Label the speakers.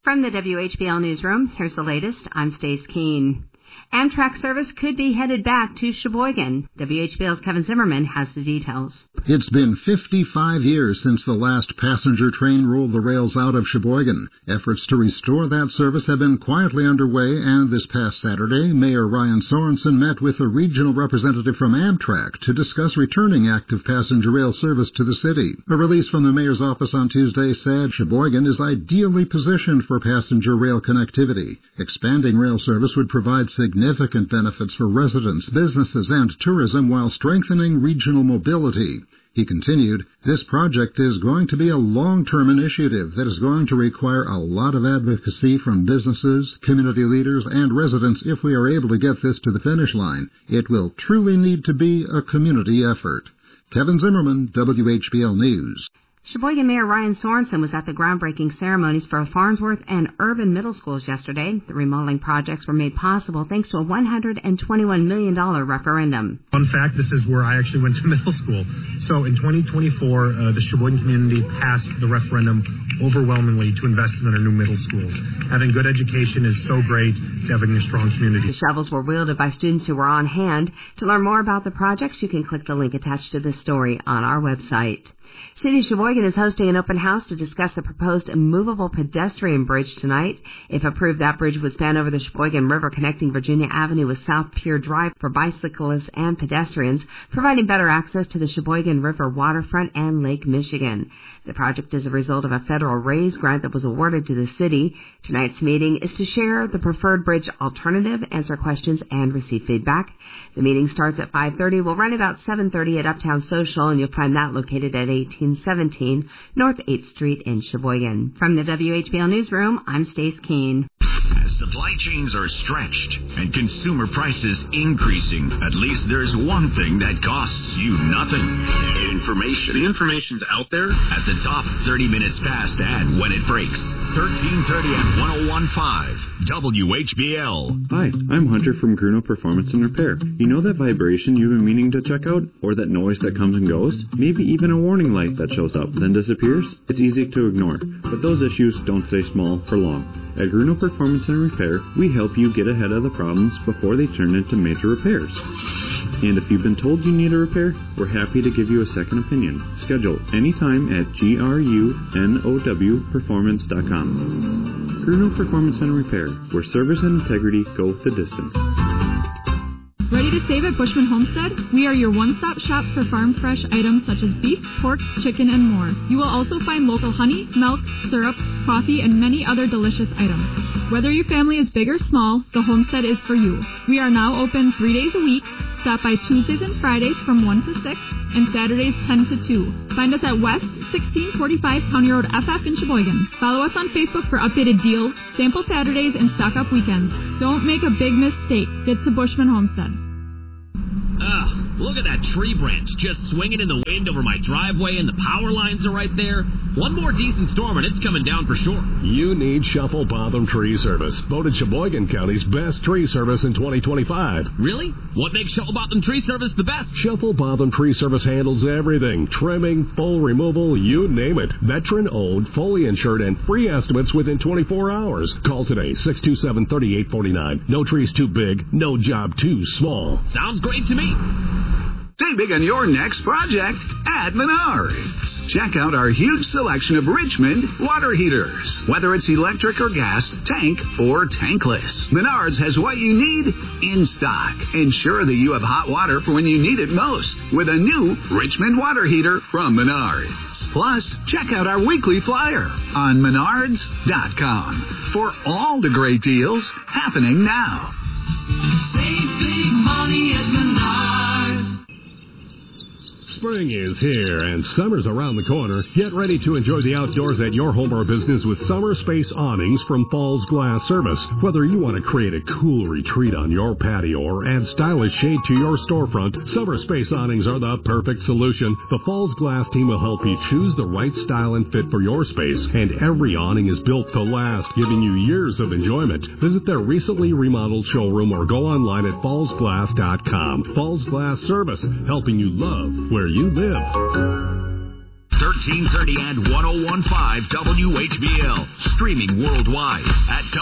Speaker 1: From the WHBL Newsroom, here's the latest. I'm Stace Keene. Amtrak service could be headed back to Sheboygan. WHBL's Kevin Zimmerman has the details.
Speaker 2: It's been 55 years since the last passenger train rolled the rails out of Sheboygan. Efforts to restore that service have been quietly underway, and this past Saturday, Mayor Ryan Sorensen met with a regional representative from Amtrak to discuss returning active passenger rail service to the city. A release from the mayor's office on Tuesday said Sheboygan is ideally positioned for passenger rail connectivity. Expanding rail service would provide significant benefits for residents, businesses, and tourism while strengthening regional mobility. He continued, this project is going to be a long-term initiative that is going to require a lot of advocacy from businesses, community leaders, and residents if we are able to get this to the finish line. It will truly need to be a community effort. Kevin Zimmerman, WHBL News.
Speaker 1: Sheboygan Mayor Ryan Sorensen was at the groundbreaking ceremonies for Farnsworth and Urban middle schools yesterday. The remodeling projects were made possible thanks to a $121 million referendum.
Speaker 3: Fun fact, this is where I actually went to middle school. So in 2024, the Sheboygan community passed the referendum overwhelmingly to invest in our new middle schools. Having good education is so great to having a strong community.
Speaker 1: The shovels were wielded by students who were on hand. To learn more about the projects, you can click the link attached to this story on our website. City of Sheboygan is hosting an open house to discuss the proposed movable pedestrian bridge tonight. If approved, that bridge would span over the Sheboygan River, connecting Virginia Avenue with South Pier Drive for bicyclists and pedestrians, providing better access to the Sheboygan River waterfront and Lake Michigan. The project is a result of a federal RAISE grant that was awarded to the city. Tonight's meeting is to share the preferred bridge alternative, answer questions, and receive feedback. The meeting starts at 5:30. We'll run about 7:30 at Uptown Social, and you'll find that located at 1817 North 8th Street in Sheboygan. From the WHBL Newsroom, I'm Stace Keene.
Speaker 4: As supply chains are stretched and consumer prices increasing, at least there's one thing that costs you nothing. Information. The information's out there. At the top, 30 minutes past and when it breaks. 1330 and 1015. WHBL.
Speaker 5: Hi, I'm Hunter from Gruno Performance and Repair. You know that vibration you've been meaning to check out? Or that noise that comes and goes? Maybe even a warning light that shows up, then disappears? It's easy to ignore. But those issues don't stay small for long. At Gruno Performance and Repair, we help you get ahead of the problems before they turn into major repairs. And if you've been told you need a repair, we're happy to give you a second opinion. Schedule anytime at grunowperformance.com. Gruno Performance and Repair, where service and integrity go the distance.
Speaker 6: Ready to save at Bushman Homestead? We are your one-stop shop for farm fresh items such as beef, pork, chicken, and more. You will also find local honey, milk, syrup, coffee, and many other delicious items. Whether your family is big or small, the Homestead is for you. We are now open 3 days a week. Stop by Tuesdays and Fridays from 1 to 6 and Saturdays 10 to 2. Find us at West 1645 County Road FF in Sheboygan. Follow us on Facebook for updated deals, sample Saturdays, and stock up weekends. Don't make a big mistake. Get to Bushman Homestead.
Speaker 7: Look at that tree branch just swinging in the wind over my driveway, and the power lines are right there. One more decent storm and it's coming down for sure.
Speaker 8: You need Shuffle Botham Tree Service, voted Sheboygan County's best tree service in 2025.
Speaker 7: Really? What makes Shuffle Botham Tree Service the best?
Speaker 8: Shuffle Botham Tree Service handles everything. Trimming, full removal, you name it. Veteran-owned, fully insured, and free estimates within 24 hours. Call today, 627-3849. No trees too big, no job too small.
Speaker 7: Sounds great to me.
Speaker 4: Save big on your next project at Menards. Check out our huge selection of Richmond water heaters. Whether it's electric or gas, tank or tankless, Menards has what you need in stock. Ensure that you have hot water for when you need it most with a new Richmond water heater from Menards. Plus, check out our weekly flyer on Menards.com for all the great deals happening now.
Speaker 9: Save big money at Menards.
Speaker 8: Spring is here and summer's around the corner. Get ready to enjoy the outdoors at your home or business with Summer Space Awnings from Falls Glass Service. Whether you want to create a cool retreat on your patio or add stylish shade to your storefront, Summer Space Awnings are the perfect solution. The Falls Glass team will help you choose the right style and fit for your space, and every awning is built to last, giving you years of enjoyment. Visit their recently remodeled showroom or go online at fallsglass.com. Falls Glass Service, helping you love where you live.
Speaker 4: 1330 and 1015 WHBL. Streaming worldwide at